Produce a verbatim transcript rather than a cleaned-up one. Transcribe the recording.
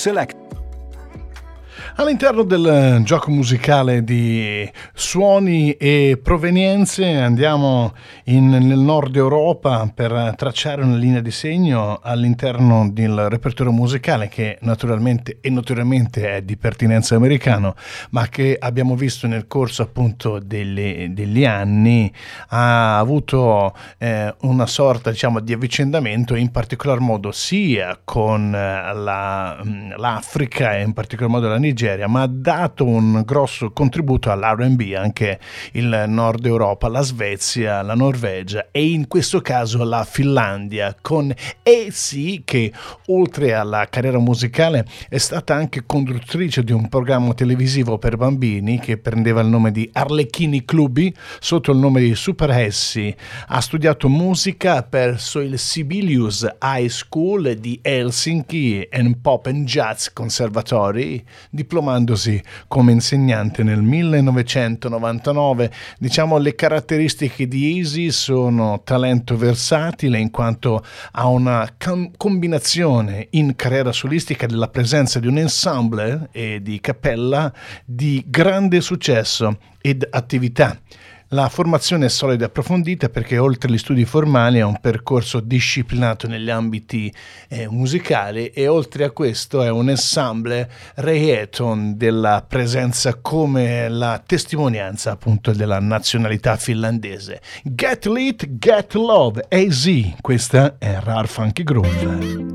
Select. All'interno del gioco musicale di suoni e provenienze andiamo in, nel nord Europa per tracciare una linea di segno all'interno del repertorio musicale che naturalmente e notoriamente è di pertinenza americano, ma che abbiamo visto nel corso appunto delle, degli anni ha avuto eh, una sorta, diciamo, di avvicendamento, in particolar modo sia con la, l'Africa e in particolar modo la Nigeria, ma ha dato un grosso contributo all'R and B anche il nord Europa, la Svezia, la Norvegia e in questo caso la Finlandia, con A C che oltre alla carriera musicale è stata anche conduttrice di un programma televisivo per bambini che prendeva il nome di Arlecchini Clubi sotto il nome di Super Essi. Ha studiato musica presso il Sibelius High School di Helsinki and Pop and Jazz Conservatory, diplomandosi come insegnante nel millenovecentonovantanove. Diciamo, le caratteristiche di Easy sono talento versatile in quanto ha una cam- combinazione in carriera solistica della presenza di un ensemble e di cappella di grande successo ed attività. La formazione è solida e approfondita perché oltre agli studi formali è un percorso disciplinato negli ambiti eh, musicali e oltre a questo è un ensemble reggaeton della presenza come la testimonianza appunto della nazionalità finlandese. Get Lit, Get Love, A Z, questa è Rare Funky Groove.